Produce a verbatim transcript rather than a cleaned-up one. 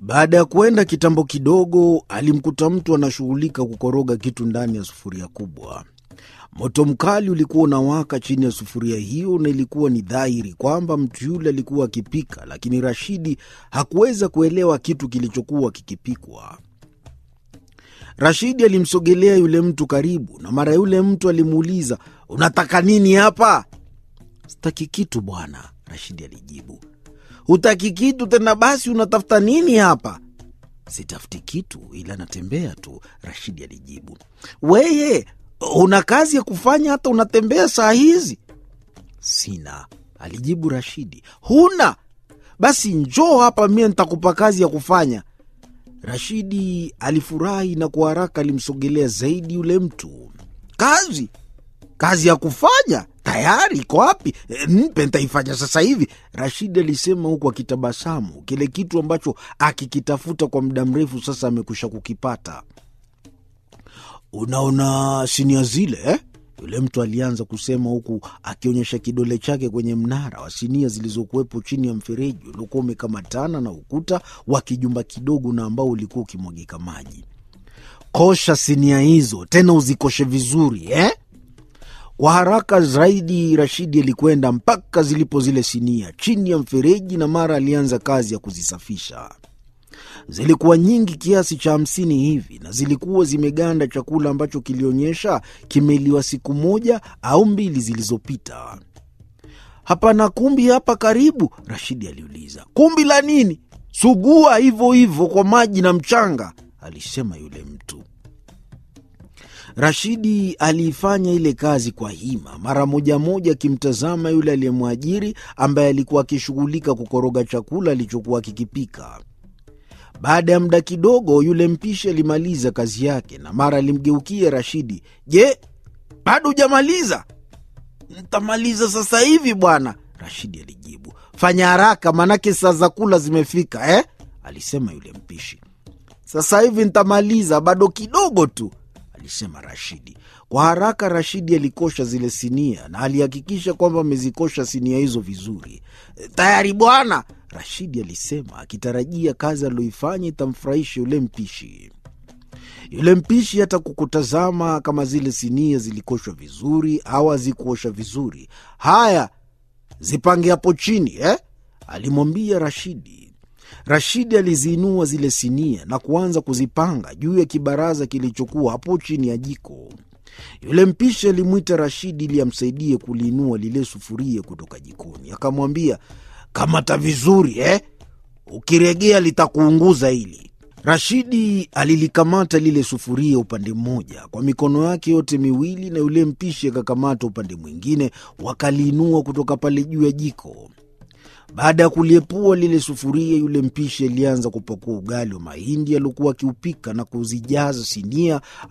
Baada ya kwenda kitambo kidogo, alimkuta mtu anashughulika kukoroga kitu ndani ya sufuria kubwa. Moto mkali ulikuwa unawaka chini ya sufuria hiyo, na ilikuwa ni dhahiri kwamba mtu yule alikuwa akipika, lakini Rashidi hakuweza kuelewa kitu kilichokuwa kikipikwa. Rashidi alimsogelea yule mtu karibu, na mara yule mtu alimuuliza, "Unataka nini hapa?" "Sitaki kitu bwana," Rashidi alijibu. "Hutaki kitu tena basi unatafuta nini hapa?" "Sitafuti kitu ila natembea tu," Rashidi alijibu. "Weye, una kazi ya kufanya hata unatembea saa hizi?" "Sina," alijibu Rashidi. "Huna? Basi njoo hapa mie nitakupa kazi ya kufanya." Rashidi alifurahi na kwa haraka alimsogelea zaidi yule mtu. "Kazi? Kazi ya kufanya? Tayari iko wapi? E, nipe nitaifanya sasa hivi," Rashidi alisema huku akitabasamu. Kile kitu ambacho akikitafuta kwa muda mrefu sasa amekusha kukipata. "Unaona sinia zile eh?" Yule mtu alianza kusema huku akionyesha kidole chake kwenye mnara wa sinia zilizokuwepo chini ya mfereji uliokuwa umekamatana na ukuta wa kijumba kidogo na ambao ulikuwa ukimwagika maji. "Kosha sinia hizo, tena uzikoshe vizuri eh?" Kwa haraka zaidi Rashidi alikwenda mpaka zilipo zile sinia chini ya mfereji, na mara alianza kazi ya kuzisafisha. Zilikuwa nyingi kiasi cha hamsini hivi, na zilikuwa zimeganda chakula ambacho kilionyesha kimeliwa siku moja au mbili zilizopita. "Hapana kumbi hapa karibu?" Rashidi aliuliza. "Kumbi la nini? Sugua hivyo hivyo kwa maji na mchanga," alisema yule mtu. Rashidi aliifanya ile kazi kwa hima, mara moja moja akimtazama yule aliyemwajiri ambaye alikuwa akishughulika kukoroga chakula alichokuwa kikipika. Baada ya muda kidogo, yule mpishi alimaliza kazi yake, na mara alimgeukia Rashidi. "Je, bado hujamaliza?" "Nitamaliza sasa hivi bwana," Rashidi alijibu. "Fanya haraka manake saa za kula zimefika eh?" alisema yule mpishi. "Sasa hivi nitamaliza, bado kidogo tu," alisema Rashidi. Kwa haraka Rashidi alikosha zile sinia na alihakikisha kwamba amezikosha sinia hizo vizuri. "Tayari bwana," Rashidi alisema, akitarajia kazi aliyoifanya itamfurahisha yule mpishi. Yule mpishi hata kukutazama kama zile sinia zilikoshwa vizuri au hazikuosha vizuri. "Haya, zipange hapo chini eh?" alimwambia Rashidi. Rashidi aliziinua zile sinia na kuanza kuzipanga juu ya kibaraza kilichokuwa hapo chini ya jiko. Yule mpishi alimwita Rashidi ili amsaidie kuliinua lile sufuria kutoka jikoni. Akamwambia, "Kamata vizuri eh? Ukiregea litakuunguza hili." Rashidi alilikamata lile sufuria upande mmoja kwa mikono yake yote miwili, na yule mpishi akakamata upande mwingine, wakaliinua kutoka pale juu ya jiko. Baada ya kuliepua lile sufuria, yule mpishi alianza kupakua ugali wa mahindi aliokuwa akiupika na kuzijaza sinia